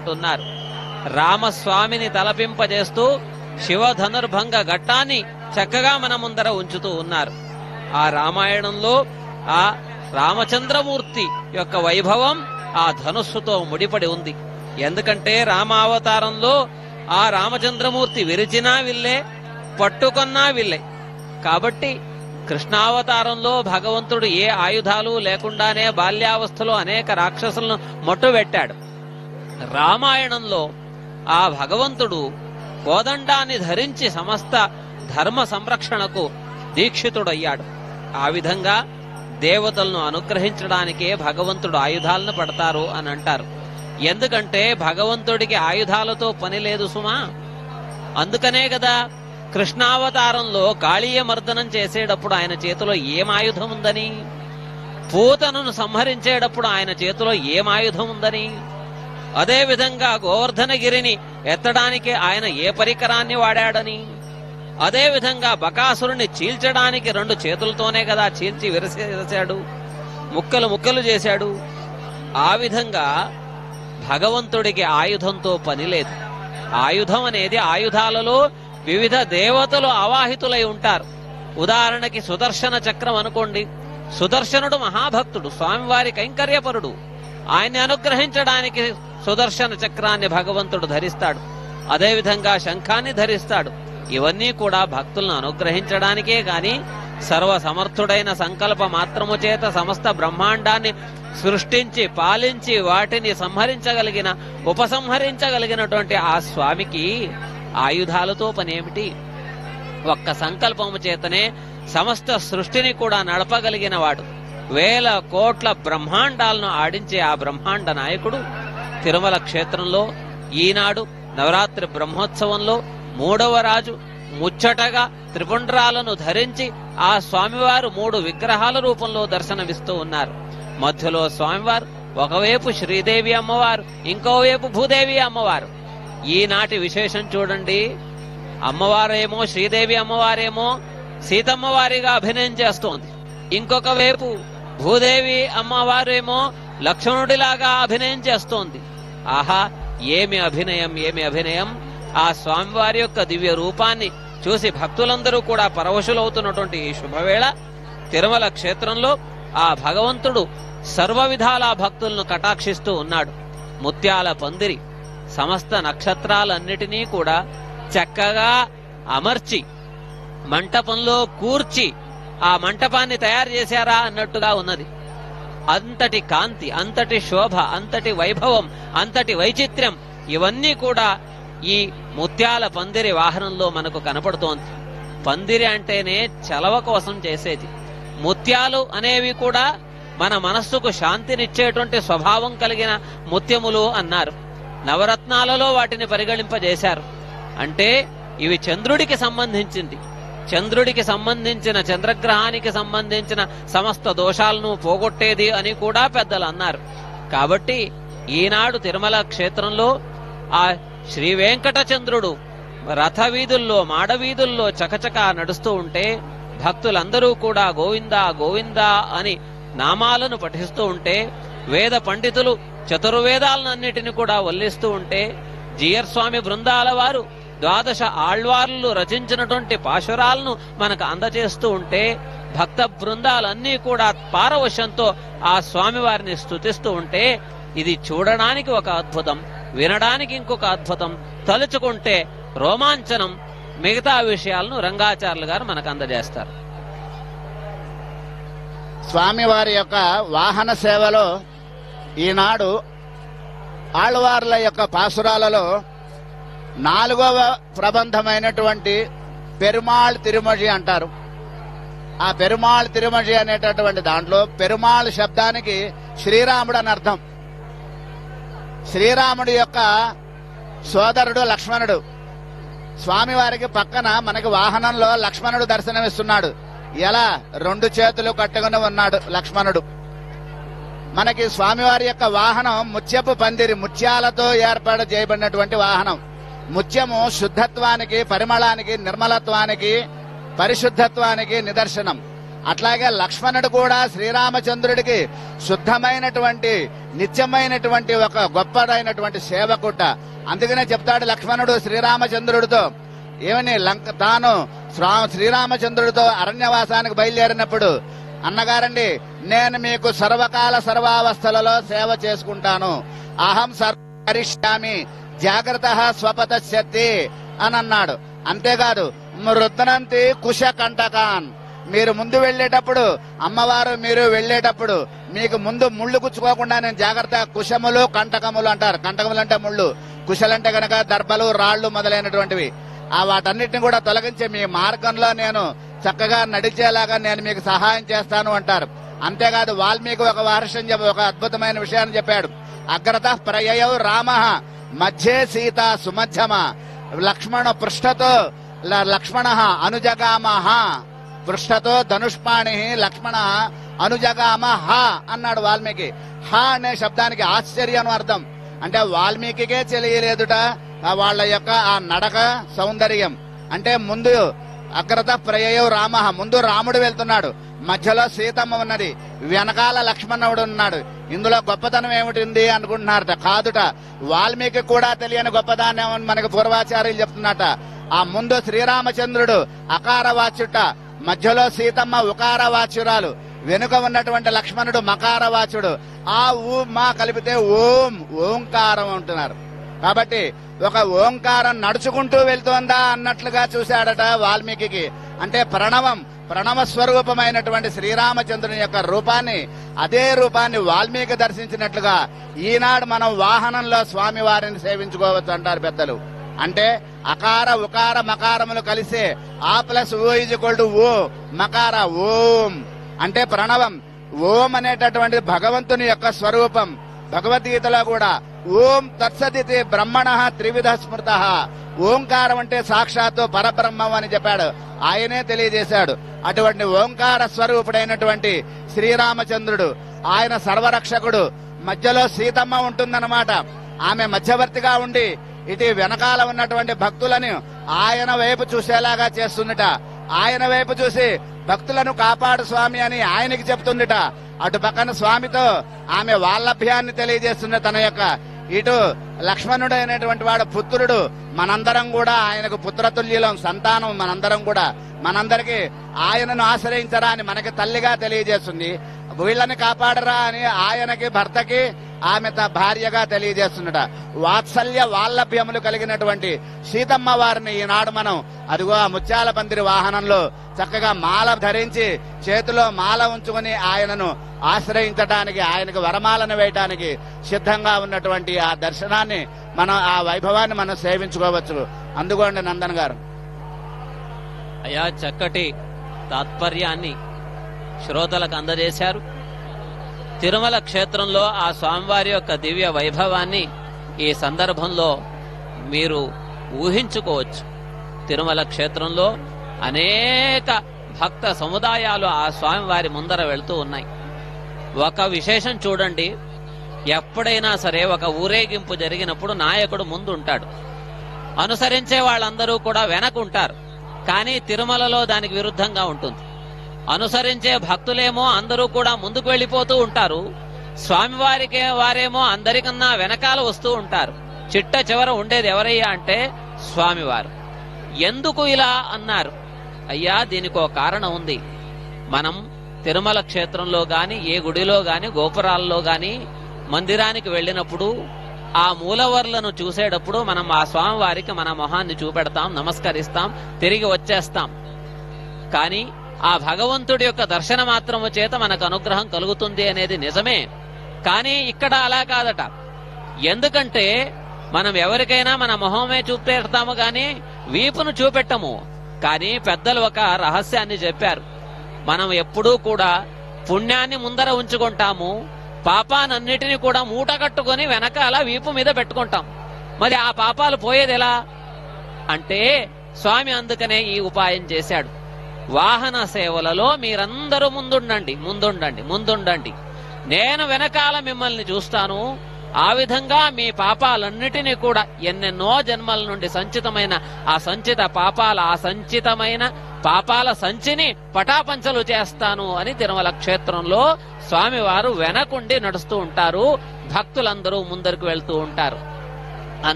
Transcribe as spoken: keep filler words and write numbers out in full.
అంటున్నారు. రామస్వామిని తలపింపజేస్తూ శివధనుర్భంగ ఘట్టాన్ని చక్కగా మన ముందర ఉంచుతూ ఉన్నారు. ఆ రామాయణంలో ఆ రామచంద్రమూర్తి యొక్క వైభవం ఆ ధనుస్సుతో ముడిపడి ఉంది. ఎందుకంటే రామావతారంలో ఆ రామచంద్రమూర్తి విరిచినా విల్లే, పట్టుకొన్నా విల్లే. కాబట్టి కృష్ణావతారంలో భగవంతుడు ఏ ఆయుధాలు లేకుండానే బాల్యావస్థలో అనేక రాక్షసులను మట్టుబెట్టాడు. రామాయణంలో ఆ భగవంతుడు కోదండాన్ని ధరించి సమస్త ధర్మ సంరక్షణకు దీక్షితుడయ్యాడు. ఆ విధంగా దేవతలను అనుగ్రహించడానికే భగవంతుడు ఆయుధాలను పడతారు అని అంటారు. ఎందుకంటే భగవంతుడికి ఆయుధాలతో పని లేదు సుమా. అందుకనే కదా కృష్ణావతారంలో కాళీయ మర్దనం చేసేటప్పుడు ఆయన చేతిలో ఏం ఆయుధం ఉందని, పూతను సంహరించేటప్పుడు ఆయన చేతిలో ఏం ఆయుధం ఉందని, అదేవిధంగా గోవర్ధనగిరిని ఎత్తడానికి ఆయన ఏ పరికరాన్ని వాడాడని, అదేవిధంగా బకాసురుని చీల్చడానికి రెండు చేతులతోనే కదా చీల్చి విరసేశాడు, ముక్కలు ముక్కలు చేశాడు. ఆ విధంగా భగవంతుడికి ఆయుధంతో పని లేదు. ఆయుధం అనేది ఆయుధాలలో వివిధ దేవతలు ఆవాహితులై ఉంటారు. ఉదాహరణకి సుదర్శన చక్రం అనుకోండి. సుదర్శనుడు మహాభక్తుడు, స్వామివారి కైంకర్యపరుడు. ఆయన్ని అనుగ్రహించడానికి సుదర్శన చక్రాన్ని భగవంతుడు ధరిస్తాడు. అదేవిధంగా శంఖాన్ని ధరిస్తాడు. ఇవన్నీ కూడా భక్తులను అనుగ్రహించడానికే గాని సర్వసమర్థుడైన సంకల్ప మాత్రము చేత సమస్త బ్రహ్మాండాన్ని సృష్టించి పాలించి వాటిని సంహరించగలిగిన ఉపసంహరించగలిగినటువంటి ఆ స్వామికి ఆయుధాలతో పనేమిటి? ఒక్క సంకల్పము చేతనే సమస్త సృష్టిని కూడా నడపగలిగిన వాడు, వేల కోట్ల బ్రహ్మాండాలను ఆడించే ఆ బ్రహ్మాండ నాయకుడు తిరుమల క్షేత్రంలో ఈనాడు నవరాత్రి బ్రహ్మోత్సవంలో మూడవ రాజు ముచ్చటగా త్రిపుండ్రాలను ధరించి ఆ స్వామివారు మూడు విగ్రహాల రూపంలో దర్శనమిస్తూ ఉన్నారు. మధ్యలో స్వామివారు, ఒకవైపు శ్రీదేవి అమ్మవారు, ఇంకోవైపు భూదేవి అమ్మవారు. ఈనాటి విశేషం చూడండి. అమ్మవారేమో శ్రీదేవి అమ్మవారేమో సీతమ్మవారిగా అభినయం చేస్తోంది, ఇంకొక వైపు భూదేవి అమ్మవారేమో లక్ష్మణుడిలాగా అభినయం చేస్తోంది. ఆహా, ఏమి అభినయం, ఏమి అభినయం! ఆ స్వామివారి యొక్క దివ్య రూపాన్ని చూసి భక్తులందరూ కూడా పరవశులవుతున్నటువంటి ఈ శుభవేళ తిరుమల క్షేత్రంలో ఆ భగవంతుడు సర్వ విధాల భక్తులను కటాక్షిస్తూ ఉన్నాడు. ముత్యాల పందిరి సమస్త నక్షత్రాలన్నిటినీ కూడా చక్కగా అమర్చి మంటపంలో కూర్చి ఆ మంటపాన్ని తయారు చేశారా అన్నట్టుగా ఉన్నది. అంతటి కాంతి, అంతటి శోభ, అంతటి వైభవం, అంతటి వైచిత్ర్యం ఇవన్నీ కూడా ఈ ముత్యాల పందిరి వాహనంలో మనకు కనపడుతోంది. పందిరి అంటేనే చలవ కోసం చేసేది. ముత్యాలు అనేవి కూడా మన మనస్సుకు శాంతినిచ్చేటువంటి స్వభావం కలిగిన ముత్యములు అన్నారు. నవరత్నాలలో వాటిని పరిగణింపజేశారు. అంటే ఇవి చంద్రుడికి సంబంధించింది. చంద్రుడికి సంబంధించిన, చంద్రగ్రహానికి సంబంధించిన సమస్త దోషాలను పోగొట్టేది అని కూడా పెద్దలు అన్నారు. కాబట్టి ఈనాడు తిరుమల క్షేత్రంలో ఆ శ్రీ వెంకటచంద్రుడు రథ వీధుల్లో, మాడవీధుల్లో చకచకా నడుస్తూ ఉంటే భక్తులందరూ కూడా గోవిందా గోవిందా అని నామాలను పఠిస్తూ ఉంటే, వేద పండితులు చతుర్వేదాలన్నిటిని కూడా వల్లిస్తూ ఉంటే, జియర్ స్వామి బృందాల వారు ద్వాదశ ఆళ్వార్లు రచించినటువంటి పాశురాలను మనకు అందజేస్తూ ఉంటే, భక్త బృందాలన్నీ కూడా పారవశ్యంతో ఆ స్వామివారిని స్తుతిస్తూ ఉంటే, ఇది చూడడానికి ఒక అద్భుతం, వినడానికి ఇంకొక అద్భుతం, తలుచుకుంటే రోమాంచనం. మిగతా విషయాలను రంగాచార్యులు గారు మనకు అందజేస్తారు. స్వామివారి యొక్క వాహన సేవలో ఈనాడు ఆళ్వార్ల యొక్క పాసురాలలో నాలుగవ ప్రబంధమైనటువంటి పెరుమాళ్ తిరుమజి అంటారు. ఆ పెరుమాళ్ తిరుమజి అనేటటువంటి దాంట్లో పెరుమాళ్ శబ్దానికి శ్రీరాముడు అని అర్థం. శ్రీరాముడి యొక్క సోదరుడు లక్ష్మణుడు. స్వామివారికి పక్కన మనకి వాహనంలో లక్ష్మణుడు దర్శనమిస్తున్నాడు. ఎలా? రెండు చేతులు కట్టుకుని ఉన్నాడు లక్ష్మణుడు. మనకి స్వామివారి యొక్క వాహనం ముత్యపు పందిరి, ముత్యాలతో ఏర్పాటు చేయబడినటువంటి వాహనం. ముత్యము శుద్ధత్వానికి, పరిమళానికి, నిర్మలత్వానికి, పరిశుద్ధత్వానికి నిదర్శనం. అట్లాగే లక్ష్మణుడు కూడా శ్రీరామచంద్రుడికి శుద్ధమైనటువంటి నిత్యమైనటువంటి ఒక గొప్పదైనటువంటి సేవకుట. అందుకనే చెప్తాడు లక్ష్మణుడు శ్రీరామచంద్రుడితో, ఏమని లంక తాను శ్రీరామచంద్రుడితో అరణ్యవాసానికి బయలుదేరినప్పుడు, అన్నగారండి నేను మీకు సర్వకాల సర్వావస్థలలో సేవ చేసుకుంటాను, అహం సర్వరిష్యామి జాగ్రత్త స్వపతశక్తి అని అన్నాడు. అంతేకాదు మృద్దనంతి కుశ కంటకాన్, మీరు ముందు వెళ్లేటప్పుడు అమ్మవారు మీరు వెళ్లేటప్పుడు మీకు ముందు ముళ్ళు గుచ్చుకోకుండా నేను జాగ్రత్త, కుశములు కంటకములు అంటారు, కంటకములు అంటే ముళ్ళు, కుశలంటే గనక దర్భలు రాళ్లు మొదలైనటువంటివి, ఆ వాటన్నిటిని కూడా తొలగించి మీ మార్గంలో నేను చక్కగా నడిచేలాగా నేను మీకు సహాయం చేస్తాను అంటారు. అంతేకాదు వాల్మీకి ఒక వార్షం చెప్ప ఒక అద్భుతమైన విషయాన్ని చెప్పాడు. అగ్రత ప్రయయౌ రామ మధ్యే సీత సుమధ్యమ లక్ష్మణ పృష్ఠతో లక్ష్మణ అనుజగామహ, పృష్ఠతో ధనుష్పాణి లక్ష్మణ అనుజగామ హ అన్నాడు వాల్మీకి. హ అనే శబ్దానికి ఆశ్చర్యం అర్థం. అంటే వాల్మీకికే తెలియలేదుట వాళ్ళ యొక్క ఆ నడక సౌందర్యం. అంటే ముందు అగ్రత ప్రయయౌ రామ, ముందు రాముడు వెళ్తున్నాడు, మధ్యలో సీతమ్మ ఉన్నది, వెనకాల లక్ష్మణుడు ఉన్నాడు. ఇందులో గొప్పతనం ఏమిటి అనుకుంటున్నారట. కాదుట, వాల్మీకి కూడా తెలియని గొప్పదాన్ని మనకు పూర్వాచార్యులు చెప్తున్నట. ఆ ముందు శ్రీరామచంద్రుడు అకారవాచ్యుట, మధ్యలో సీతమ్మ ఉకారవాచ్యురాలు, వెనుక ఉన్నటువంటి లక్ష్మణుడు మకారవాచ్యుడు. ఆ ఊ మా కలిపితే ఓం ఓంకారం అంటున్నారు. కాబట్టి ఒక ఓంకారం నడుచుకుంటూ వెళ్తోందా అన్నట్లుగా చూశాడట వాల్మీకి. అంటే ప్రణవం ప్రణవ స్వరూపమైనటువంటి శ్రీరామచంద్రుని యొక్క రూపాన్ని, అదే రూపాన్ని వాల్మీకి దర్శించినట్లుగా ఈనాడు మనం వాహనంలో స్వామి వారిని సేవించుకోవచ్చు అంటారు పెద్దలు. అంటే అకార ఉకార మకారములు కలిసే ఆ plus oh is equal to ఓ, మకార ఓం అంటే ప్రణవం. ఓం అనేటటువంటి భగవంతుని యొక్క స్వరూపం. భగవద్గీతలో కూడా ఓం తత్సదితి బ్రహ్మణ త్రివిధ స్మృత, ఓంకారం అంటే సాక్షాత్తు పరబ్రహ్మం అని చెప్పాడు, ఆయనే తెలియజేశాడు. అటువంటి ఓంకార స్వరూపుడైనటువంటి శ్రీరామచంద్రుడు, ఆయన సర్వరక్షకుడు. మధ్యలో సీతమ్మ ఉంటుందన్నమాట. ఆమె మధ్యవర్తిగా ఉండి ఇటు వెనకాల ఉన్నటువంటి భక్తులను ఆయన వైపు చూసేలాగా చేస్తుందిట. ఆయన వైపు చూసి భక్తులను కాపాడు స్వామి అని ఆయనకి చెప్తుందిట. అటు పక్కన స్వామితో ఆమె వాల్లభ్యాన్ని తెలియజేస్తున్న తన యొక్క, ఇటు లక్ష్మణుడు అయినటువంటి వాడు పుత్రుడు, మనందరం కూడా ఆయనకు పుత్రతుల్యులం, సంతానం మనందరం కూడా. మనందరికి ఆయనను ఆశ్రయించరా అని మనకి తల్లిగా తెలియజేస్తుంది, వీళ్ళని కాపాడరా అని ఆయనకి భర్తకి ఆమె త భార్యగా తెలియజేస్తున్నట. వాత్సల్య వాల్లభ్యములు కలిగినటువంటి సీతమ్మ వారిని ఈనాడు మనం అదిగో ఆ ముత్యాల పందిరి వాహనంలో చక్కగా మాల ధరించి చేతిలో మాల ఉంచుకుని ఆయనను ఆశ్రయించడానికి, ఆయనకు వరమాలను వేయటానికి సిద్ధంగా ఉన్నటువంటి ఆ దర్శనాన్ని మనం, ఆ వైభవాన్ని మనం సేవించుకోవచ్చు. అందుకోండి నందన్ గారు. అయా చక్కటి తాత్పర్యాన్ని శ్రోతలకు అందజేశారు. తిరుమల క్షేత్రంలో ఆ స్వామివారి యొక్క దివ్య వైభవాన్ని ఈ సందర్భంలో మీరు ఊహించుకోవచ్చు. తిరుమల క్షేత్రంలో అనేక భక్త సముదాయాలు ఆ స్వామివారి ముందర వెళ్తూ ఉన్నాయి. ఒక విశేషం చూడండి, ఎప్పుడైనా సరే ఒక ఊరేగింపు జరిగినప్పుడు నాయకుడు ముందు ఉంటాడు, అనుసరించే వాళ్ళందరూ కూడా వెనకుంటారు. కానీ తిరుమలలో దానికి విరుద్ధంగా ఉంటుంది. అనుసరించే భక్తులేమో అందరూ కూడా ముందుకు వెళ్లిపోతూ ఉంటారు, స్వామివారికి వారేమో అందరికన్నా వెనకాల వస్తూ ఉంటారు. చిట్ట చివర ఉండేది ఎవరయ్యా అంటే స్వామివారు. ఎందుకు ఇలా అన్నారు? అయ్యా దీనికి ఒక కారణం ఉంది. మనం తిరుమల క్షేత్రంలో గాని, ఏ గుడిలో గాని, గోపురాల్లో గాని మందిరానికి వెళ్ళినప్పుడు ఆ మూలవర్లను చూసేటప్పుడు మనం ఆ స్వామివారికి మన మొహాన్ని చూపెడతాం, నమస్కరిస్తాం, తిరిగి వచ్చేస్తాం. కానీ ఆ భగవంతుడి యొక్క దర్శన మాత్రము చేత మనకు అనుగ్రహం కలుగుతుంది అనేది నిజమే. కానీ ఇక్కడ అలా కాదట. ఎందుకంటే మనం ఎవరికైనా మన మొహమే చూపెడతాము గాని వీపును చూపెట్టము. కానీ పెద్దలు ఒక రహస్యాన్ని చెప్పారు. మనం ఎప్పుడూ కూడా పుణ్యాన్ని ముందర ఉంచుకుంటాము, పాపానన్నిటినీ కూడా మూట కట్టుకుని వెనకాల వీపు మీద పెట్టుకుంటాం. మరి ఆ పాపాలు పోయేది ఎలా అంటే స్వామి అందుకనే ఈ ఉపాయం చేశాడు. వాహన సేవలలో మీరందరూ ముందుండండి ముందుండండి ముందుండండి నేను వెనకాల మిమ్మల్ని చూస్తాను. ఆ విధంగా మీ పాపాలన్నిటినీ కూడా ఎన్నెన్నో జన్మల నుండి సంచితమైన ఆ సంచిత పాపాల, ఆ సంచితమైన పాపాల సంచిని పటాపంచలు చేస్తాను అని తిరుమల క్షేత్రంలో స్వామివారు వెనకుండి నడుస్తూ ఉంటారు. భక్తులందరూ ముందరికి వెళ్తూ ఉంటారు.